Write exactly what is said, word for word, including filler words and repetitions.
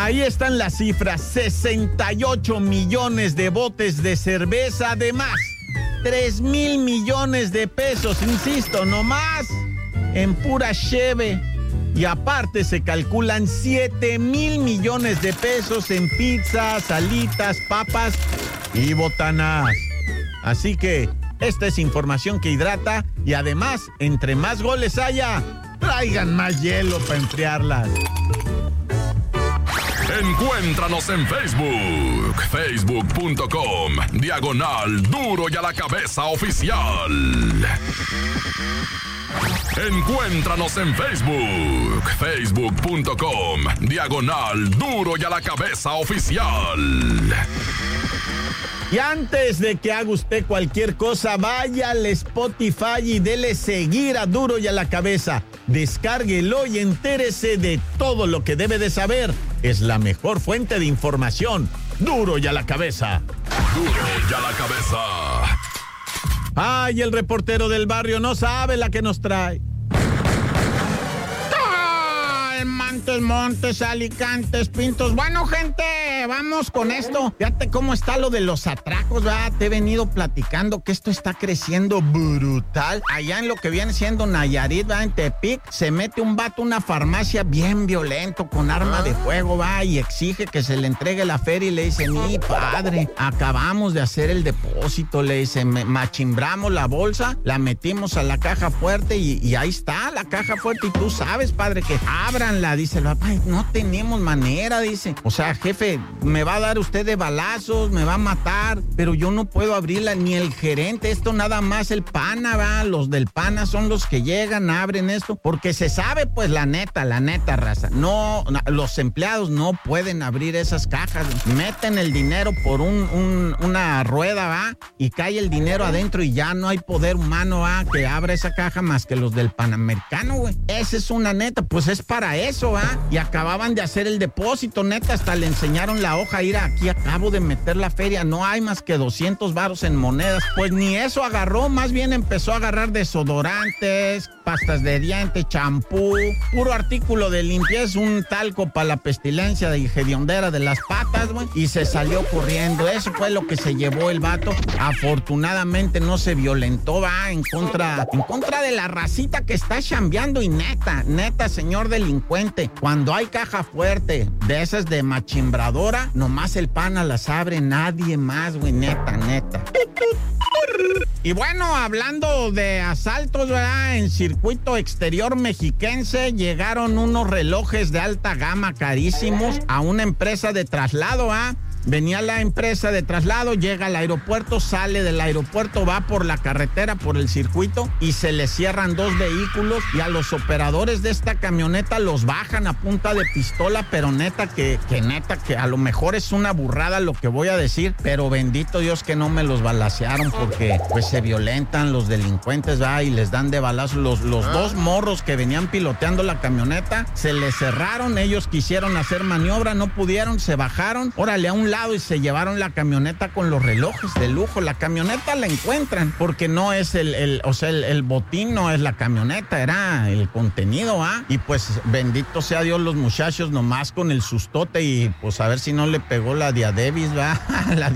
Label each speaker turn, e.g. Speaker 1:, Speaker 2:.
Speaker 1: Ahí están las cifras, sesenta y ocho millones de botes de cerveza, además, tres mil millones de pesos, insisto, nomás en pura cheve. Y aparte se calculan siete mil millones de pesos en pizzas, alitas, papas y botanas. Así que esta es información que hidrata y además, entre más goles haya, traigan más hielo para enfriarlas.
Speaker 2: Encuéntranos en Facebook, facebook punto com, diagonal Duro y a la Cabeza Oficial. Encuéntranos en Facebook, facebook punto com, diagonal Duro y a la Cabeza Oficial.
Speaker 1: Y antes de que haga usted cualquier cosa, vaya al Spotify y dele seguir a Duro y a la Cabeza. Descárguelo y entérese de todo lo que debe de saber. Es la mejor fuente de información. Duro y a la Cabeza.
Speaker 2: Duro y a la Cabeza.
Speaker 1: Ay, el reportero del barrio no sabe la que nos trae. Montes, Montes, Alicantes, Pintos. Bueno, gente, vamos con esto. Fíjate cómo está lo de los atracos, ¿verdad? Te he venido platicando que esto está creciendo brutal. Allá en lo que viene siendo Nayarit, ¿verdad? En Tepic, se mete un vato a una farmacia bien violento con arma de fuego, ¿va? Y exige que se le entregue la feria y le dice, mi padre, acabamos de hacer el depósito, le dice, machimbramos la bolsa, la metimos a la caja fuerte y, y ahí está la caja fuerte y tú sabes, padre, que ábranla, dice el papá, no tenemos manera, dice. O sea, jefe, me va a dar usted de balazos, me va a matar, pero yo no puedo abrirla, ni el gerente, esto nada más el pana, va, los del pana son los que llegan, abren esto, porque se sabe, pues, la neta, la neta, raza, no, los empleados no pueden abrir esas cajas, meten el dinero por un, un, una rueda, va, y cae el dinero adentro y ya no hay poder humano, va, que abra esa caja más que los del Panamericano, güey. Esa es una neta, pues es para eso, va. Y acababan de hacer el depósito, neta, hasta le enseñaron la hoja, ir aquí, acabo de meter la feria, no hay más que doscientos varos en monedas. Pues ni eso agarró, más bien empezó a agarrar desodorantes, pastas de diente, champú, puro artículo de limpieza, un talco para la pestilencia de hediondera de las patas, güey, y se salió corriendo. Eso fue lo que se llevó el vato. Afortunadamente no se violentó, va, en contra, en contra de la racita que está chambeando y neta, neta, señor delincuente, cuando hay caja fuerte de esas de machimbradora, nomás el pana las abre, nadie más, güey, neta, neta. Y bueno, hablando de asaltos, ¿verdad? En circuito exterior mexiquense llegaron unos relojes de alta gama carísimos a una empresa de traslado, ¿ah? Venía la empresa de traslado, llega al aeropuerto, sale del aeropuerto, va por la carretera, por el circuito y se le cierran dos vehículos y a los operadores de esta camioneta los bajan a punta de pistola, pero neta que, que neta que a lo mejor es una burrada lo que voy a decir, pero bendito Dios que no me los balacearon porque pues se violentan los delincuentes, va, y les dan de balazo. Los, los dos morros que venían piloteando la camioneta se les cerraron, ellos quisieron hacer maniobra, no pudieron, se bajaron, órale a un lado y se llevaron la camioneta con los relojes de lujo. La camioneta la encuentran porque no es el, el o sea, el, el botín no es la camioneta, era el contenido, ¿ah? Y pues bendito sea Dios, los muchachos nomás con el sustote y pues a ver si no le pegó la Diadevis, ¿va? La